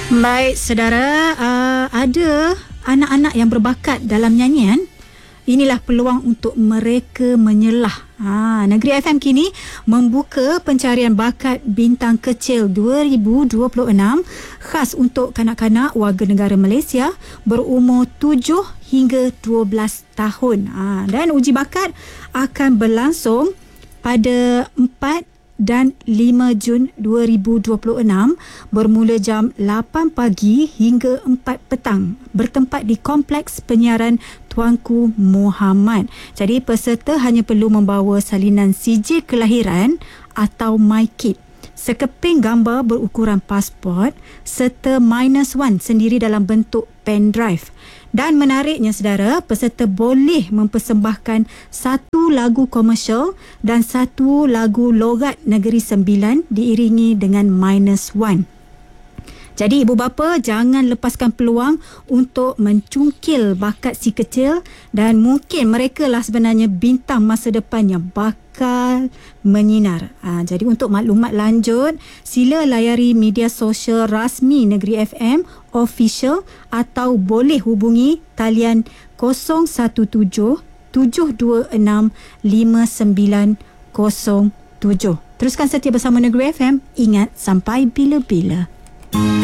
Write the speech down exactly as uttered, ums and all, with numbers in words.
Baik, saudara, uh, ada anak-anak yang berbakat dalam nyanyian. Inilah peluang untuk mereka menyelah. Ha, Negeri F M kini membuka pencarian bakat bintang kecil dua ribu dua puluh enam khas untuk kanak-kanak warga negara Malaysia berumur tujuh hingga dua belas tahun. Ha, dan uji bakat akan berlangsung pada empat dan lima Jun dua ribu dua puluh enam bermula jam lapan pagi hingga empat petang bertempat di Kompleks Penyiaran Tuanku Muhammad. Jadi peserta hanya perlu membawa salinan sijil kelahiran atau MyKid, sekeping gambar berukuran pasport serta minus one sendiri dalam bentuk pen drive. Dan menariknya saudara, peserta boleh mempersembahkan satu lagu komersial dan satu lagu logat Negeri Sembilan diiringi dengan minus one. Jadi ibu bapa jangan lepaskan peluang untuk mencungkil bakat si kecil, dan mungkin mereka lah sebenarnya bintang masa depan yang bakal menyinar. Ha, jadi untuk maklumat lanjut, sila layari media sosial rasmi Negeri F M official atau boleh hubungi talian kosong satu tujuh tujuh dua enam lima sembilan kosong tujuh. Teruskan setia bersama Negeri F M. Ingat, sampai bila-bila.